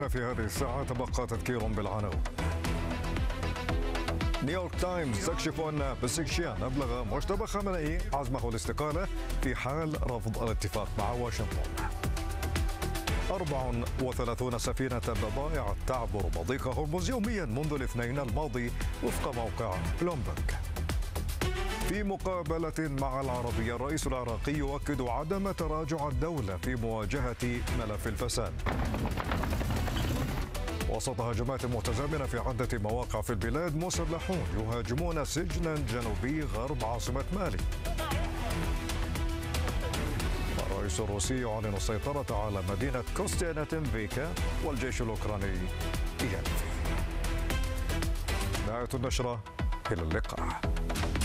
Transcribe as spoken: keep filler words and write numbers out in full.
في هذه الساعة تبقى تذكير بالعناوين. نيويورك تايمز تكشف أن بزشكيان أبلغ مجتبى خامنئي عزمه الاستقالة في حال رفض الاتفاق مع واشنطن. أربع وثلاثون سفينة بضائع تعبر مضيق هرمز يوميا منذ الاثنين الماضي وفق موقع بلومبرج. في مقابلة مع العربية الرئيس العراقي يؤكد عدم تراجع الدولة في مواجهة ملف الفساد. وسط هجمات متزامنة في عدة مواقع في البلاد مسلحون يهاجمون سجنا جنوبي غرب عاصمة مالي. الرئيس الروسي يعلن السيطرة على مدينة كوستيانتينفيكا والجيش الأوكراني ينفي. نهاية النشرة، إلى اللقاء.